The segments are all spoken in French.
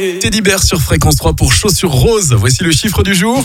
Teddy Bear sur Fréquence 3 pour Chaussures Roses. Voici le chiffre du jour.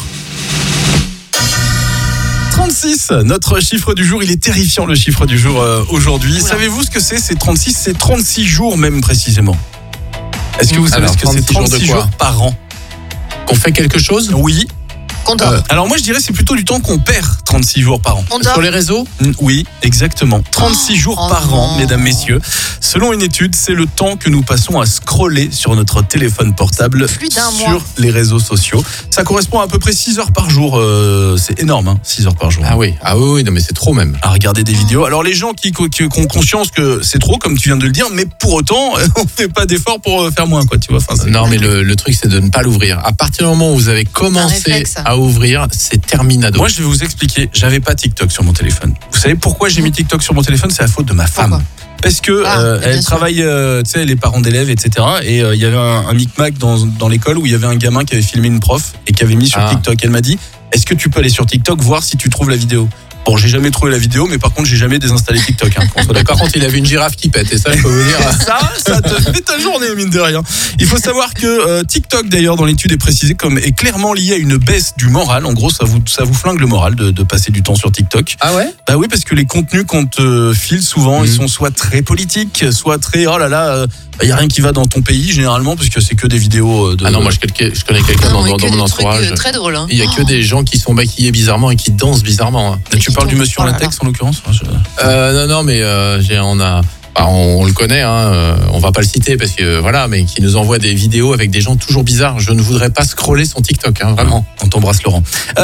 36, notre chiffre du jour, il est terrifiant le chiffre du jour aujourd'hui. Oula. Savez-vous ce que c'est 36, c'est 36 jours même précisément. Est-ce que vous savez ce que c'est 36 jours par an? Qu'on fait quelque chose? Oui. Qu'on dort. Alors moi je dirais c'est plutôt du temps qu'on perd 36 jours par an. On dort. Sur les réseaux? Oui, exactement. 36 jours par an, mesdames, messieurs. Selon une étude, c'est le temps que nous passons à scroller sur notre téléphone portable sur les réseaux sociaux. Ça correspond à peu près 6 heures par jour. C'est énorme, 6 heures par jour. Ah oui, non, mais c'est trop même. À regarder des vidéos. Alors les gens qui ont conscience que c'est trop, comme tu viens de le dire, mais pour autant, on fait pas d'effort pour faire moins, quoi. Tu vois. Enfin, non, mais le truc, c'est de ne pas l'ouvrir. À partir du moment où vous avez commencé à ouvrir, c'est terminado. Moi, je vais vous expliquer. J'avais pas TikTok sur mon téléphone. Vous savez pourquoi j'ai mis TikTok sur mon téléphone? C'est la faute de ma femme. Parce que elle travaille, tu sais, les parents d'élèves, etc. Et il y avait un micmac dans l'école où il y avait un gamin qui avait filmé une prof et qui avait mis sur TikTok. Elle m'a dit, est-ce que tu peux aller sur TikTok voir si tu trouves la vidéo? Bon, j'ai jamais trouvé la vidéo, mais par contre, j'ai jamais désinstallé TikTok. Par contre, il avait une girafe qui pète, et ça, je peux vous dire. ça te fait ta journée, mine de rien. Il faut savoir que TikTok, d'ailleurs, dans l'étude est précisé est clairement lié à une baisse du moral. En gros, ça vous flingue le moral de passer du temps sur TikTok. Ah ouais? Bah oui, parce que les contenus qu'on te file souvent, ils sont soit très politiques, soit très, oh là là, il y a rien qui va dans ton pays, généralement, parce que c'est que des vidéos de... Ah non, moi, je connais quelqu'un dans mon entourage. Très drôle, Il y a que des gens qui sont maquillés bizarrement et qui dansent bizarrement. Tu parles du monsieur en latex, en l'occurrence? Non, mais on le connaît, on va pas le citer parce que voilà, mais qui nous envoie des vidéos avec des gens toujours bizarres. Je ne voudrais pas scroller son TikTok, vraiment. On t'embrasse, Laurent.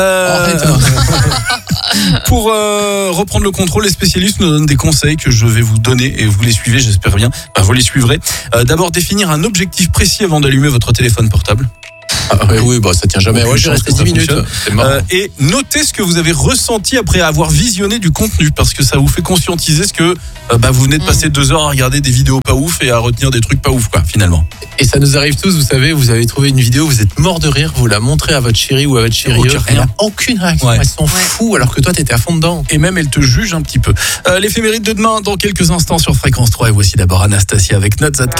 Pour reprendre le contrôle, les spécialistes nous donnent des conseils que je vais vous donner et vous les suivez, j'espère bien. Vous les suivrez. D'abord, définir un objectif précis avant d'allumer votre téléphone portable. Oui, ça tient jamais. J'ai resté 10 minutes. Et notez ce que vous avez ressenti après avoir visionné du contenu, parce que ça vous fait conscientiser ce que vous venez de passer 2 heures à regarder des vidéos pas ouf et à retenir des trucs pas ouf, quoi, finalement. Et ça nous arrive tous, vous savez, vous avez trouvé une vidéo, vous êtes mort de rire, vous la montrez à votre chérie ou à votre chérie, elle n'a aucune réaction, elle s'en fout, alors que toi t'étais à fond dedans. Et même elle te juge un petit peu. L'éphéméride de demain dans quelques instants sur Fréquence 3, et voici d'abord Anastasia avec Not That Kind.